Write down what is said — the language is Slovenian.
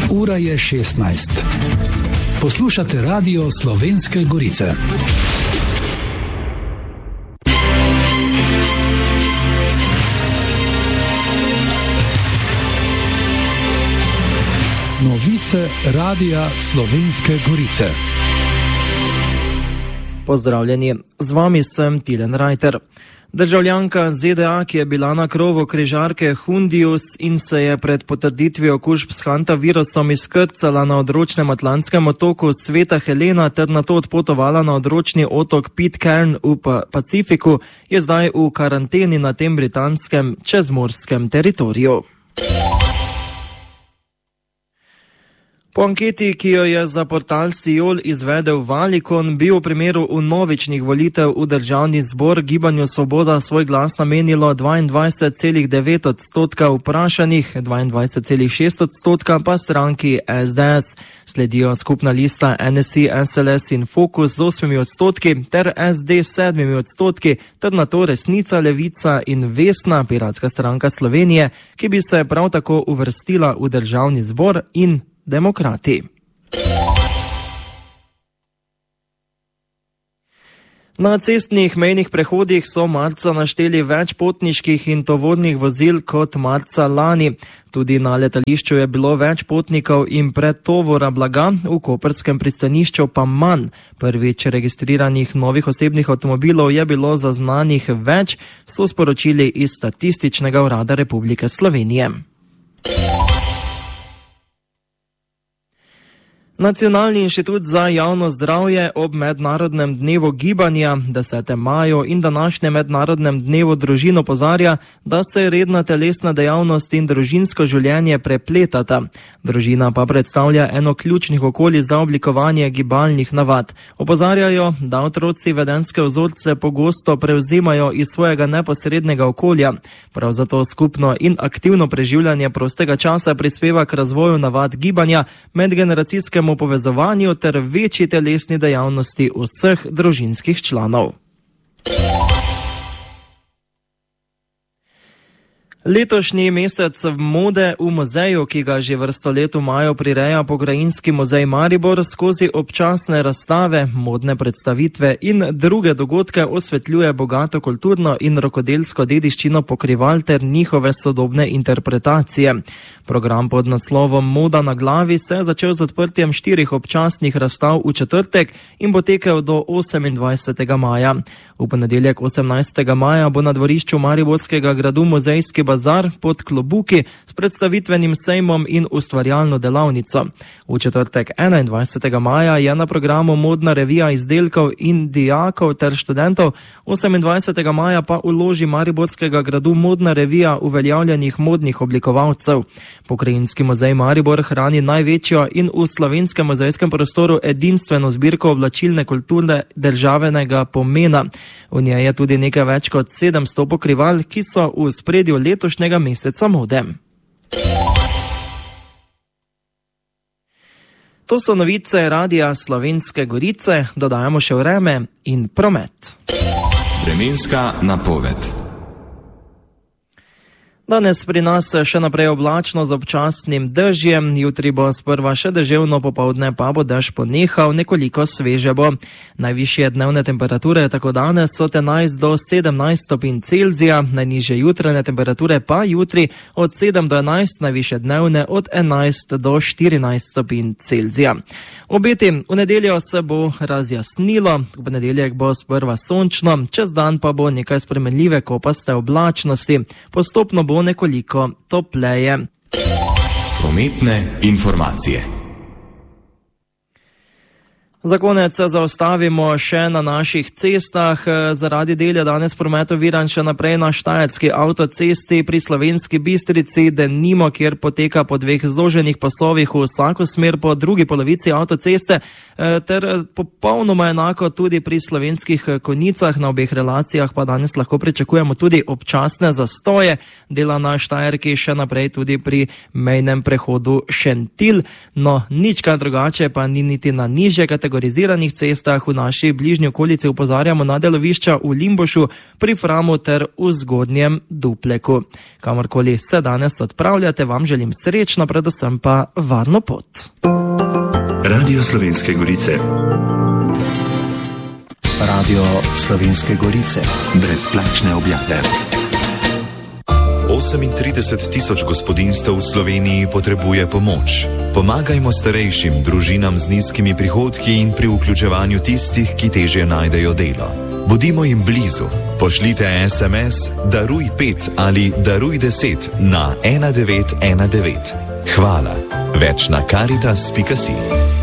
Ura je 16. Poslušate Radio Slovenske Gorice. Novice Radia Slovenske Gorice. Pozdravljeni, z vami sem Tilen Rajter. Državljanka ZDA, ki je bila na krovu križarke Hondius in se je pred potrditvijo okužb s hantavirusom izkrcala na odročnem atlantskem otoku Sveta Helena ter nato odpotovala na odročni otok Pitcairn v Pacifiku, je zdaj v karanteni na tem britanskem čezmorskem teritoriju. Po anketi, ki jo je za portal Siol izvedel Valicon, bi v primeru vnovičnih volitev v državni zbor Gibanju Svoboda svoj glas namenilo 22,9% vprašanih, 22,6% pa stranki SDS. Sledijo skupna lista NSI, SLS in Fokus z 8% ter SD 7%, ter nato Resnica, Levica in Vesna, Piratska stranka Slovenije, ki bi se prav tako uvrstila v državni zbor, in Demokrati. Na cestnih mejnih prehodih so marca našteli več potniških in tovornih vozil kot marca lani. Tudi na letališču je bilo več potnikov in pretovora blaga, v koprskem pristanišču pa manj. Prvič registriranih novih osebnih avtomobilov je bilo zaznanih več, so sporočili iz Statističnega urada Republike Slovenije. Nacionalni inštitut za javno zdravje ob mednarodnem dnevu gibanja 10. maju in današnjem mednarodnem dnevu družin opozarja, da se redna telesna dejavnost in družinsko življenje prepletata. Družina pa predstavlja eno ključnih okolij za oblikovanje gibalnih navad. Opozarjajo, da otroci vedenjske vzorce pogosto prevzemajo iz svojega neposrednega okolja. Prav zato skupno in aktivno preživljanje prostega časa prispeva k razvoju navad gibanja, medgeneracijskemu povezovanju ter večji telesni dejavnosti vseh družinskih članov. Letošnji mesec mode v muzeju, ki ga že vrsto let v maju prireja Pokrajinski muzej Maribor, skozi občasne razstave, modne predstavitve in druge dogodke osvetljuje bogato kulturno in rokodelsko dediščino pokrival ter njihove sodobne interpretacije. Program pod naslovom Moda na glavi se je začel z odprtjem 4 občasnih razstav v četrtek in bo tekel do 28. maja. V ponedeljek 18. maja bo na dvorišču Mariborskega gradu muzejski bazar pod klobuki s predstavitvenim sejmom in ustvarjalno delavnico. V četrtek 21. maja je na programu modna revija izdelkov in dijakov ter študentov, 28. maja pa v loži Mariborskega gradu modna revija uveljavljenih modnih oblikovalcev. Pokrajinski muzej Maribor hrani največjo in v slovenskem muzejskem prostoru edinstveno zbirko oblačilne kulture državnega pomena. V njej je tudi nekaj več kot 700 pokrival, ki so v ospredju letošnjega meseca mode. To so novice Radia Slovenske Gorice, dodajamo še vreme in promet. Vremenska napoved. Danes pri nas še naprej oblačno z občasnim dežjem, jutri bo sprva še deževno, popoldne pa bo dež ponehal, nekoliko sveže bo. Najvišje dnevne temperature tako danes so 11 do 17 stopinj Celzija, najnižje jutranje temperature pa jutri od 7 do 11, najvišje dnevne od 11 do 14 stopinj Celzija. Obeti, v nedeljo se bo razjasnilo, v ponedeljek bo sprva sončno, čez dan pa bo nekaj spremenljive kopaste oblačnosti, postopno bo nekoliko topleje. Prometne informacije. Za konec se zaustavimo še na naših cestah. Zaradi del je danes promet oviran še naprej na Štajerski avtocesti pri Slovenski Bistrici, denimo, kjer poteka po 2 zoženih pasovih v vsako smer po drugi polovici avtoceste, ter popolnoma enako tudi pri Slovenskih Konjicah. Na obeh relacijah pa danes lahko pričakujemo tudi občasne zastoje. Dela na Štajerki še naprej tudi pri mejnem prehodu Šentilj. No, nič kaj drugače pa ni niti na nižje kategorije kategoriziranih cestah v naši bližnji okolici opozarjamo na delovišča v Limbušu, pri Framu ter v Zgodnjem Dupleku. Kamorkoli se danes odpravljate, vam želim srečno, predvsem pa varno pot. Radio Slovenske Gorice. Radio Slovenske Gorice. Brezplačne objave. 38 tisoč gospodinjstev v Sloveniji potrebuje pomoč. Pomagajmo starejšim, družinam z nizkimi prihodki in pri vključevanju tistih, ki težje najdejo delo. Bodimo jim blizu. Pošljite SMS Daruj 5 ali Daruj 10 na 1919. Hvala. Več na karitas.si.